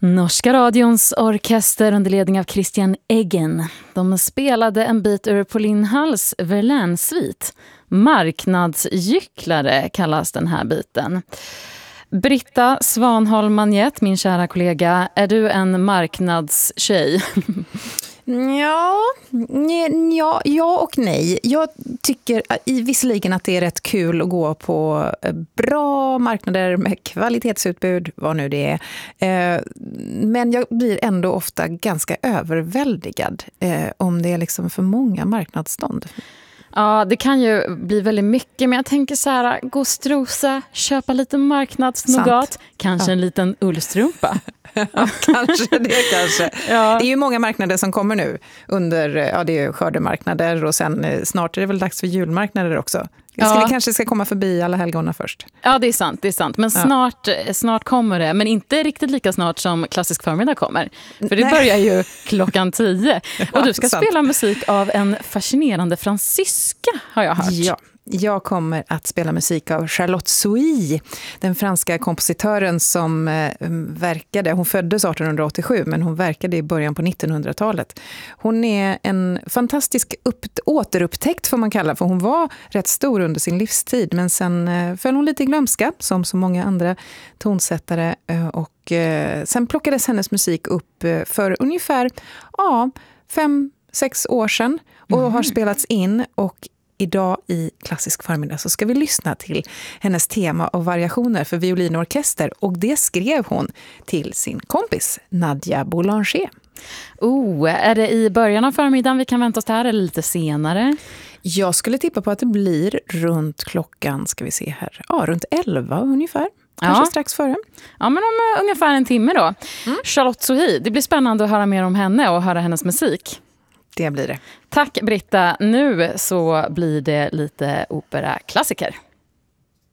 Norska radions orkester under ledning av Christian Eggen. De spelade en bit ur Pauline Halls Verlaine-svit. Marknadsgycklare kallas den här biten. Britta Svanholm Manjet, min kära kollega, är du en marknadstjej? Ja och nej. Jag tycker visserligen att det är rätt kul att gå på bra marknader med kvalitetsutbud, vad nu det är. Men jag blir ändå ofta ganska överväldigad om det är liksom för många marknadsstånd. Ja, det kan ju bli väldigt mycket, men jag tänker så här, gå och strosa, köpa lite marknadsnougat, kanske en liten ullstrumpa. Ja, kanske. Ja. Det är ju många marknader som kommer nu under, det är skördemarknader och sen snart är det väl dags för julmarknader också. Vi kanske ska komma förbi alla helgona först. Ja, det är sant. Men snart kommer det. Men inte riktigt lika snart som klassisk förmiddag kommer. För det börjar ju 10:00. Och du ska spela musik av en fascinerande fransyska, har jag hört. Ja. Jag kommer att spela musik av Charlotte Souy, den franska kompositören som hon föddes 1887 men hon verkade i början på 1900-talet. Hon är en fantastisk återupptäckt får man kalla, för hon var rätt stor under sin livstid men sen föll hon lite i glömska som så många andra tonsättare och sen plockades hennes musik upp för ungefär 5-6 år sedan och har spelats in, och idag i klassisk förmiddag så ska vi lyssna till hennes tema och variationer för violinorkester, och det skrev hon till sin kompis Nadia Boulanger. Är det i början av förmiddagen vi kan vänta oss här eller lite senare? Jag skulle tippa på att det blir runt klockan, ska vi se här, runt 11 ungefär. Kanske strax före. Ja, men om ungefär en timme då. Charlotte Souy, det blir spännande att höra mer om henne och höra hennes musik. Det blir det. Tack Britta, nu så blir det lite operaklassiker.